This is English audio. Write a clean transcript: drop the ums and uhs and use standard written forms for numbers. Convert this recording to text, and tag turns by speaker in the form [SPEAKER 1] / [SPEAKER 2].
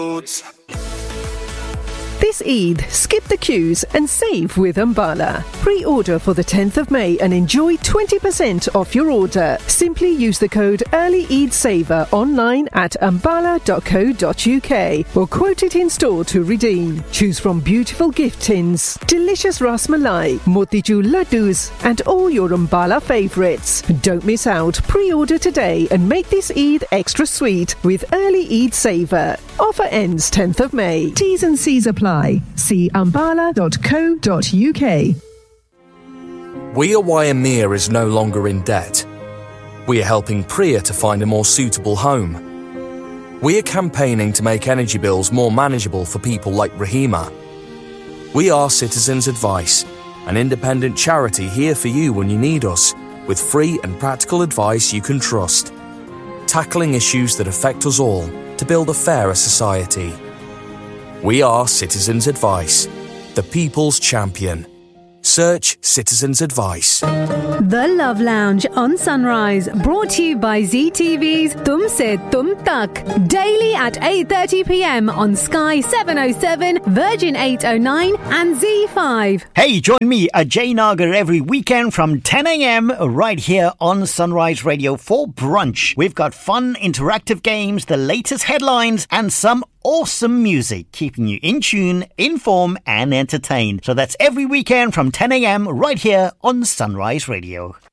[SPEAKER 1] This Eid, skip the queues and save with Ambala. Pre-order for the 10th of May and enjoy 20% off your order. Simply use the code Early Eid Saver online at ambala.co.uk or quote it in store to redeem. Choose from beautiful gift tins, delicious ras malai, motichur laddus and all your Ambala favourites. Don't miss out. Pre-order today and make this Eid extra sweet with Early Eid Saver. Offer ends 10th of May. T's and C's apply. See ambala.co.uk.
[SPEAKER 2] We Are Why Amir is no longer in debt. We are helping Priya to find a more suitable home. We are campaigning to make energy bills more manageable for people like Rahima. We are Citizens Advice, an independent charity here for you when you need us, with free and practical advice you can trust. Tackling issues that affect us all to build a fairer society. We are Citizens Advice, the people's champion. Search Citizens Advice.
[SPEAKER 3] The Love Lounge on Sunrise, brought to you by ZTV's Tum Se Tum Tak. Daily at 8:30 p.m. on Sky 707, Virgin 809 and Z5.
[SPEAKER 4] Hey, join me, Ajay Nagar, every weekend from 10 a.m. right here on Sunrise Radio for brunch. We've got fun, interactive games, the latest headlines and some awesome music, keeping you in tune, informed and entertained. So that's every weekend from 10 a.m. right here on Sunrise Radio.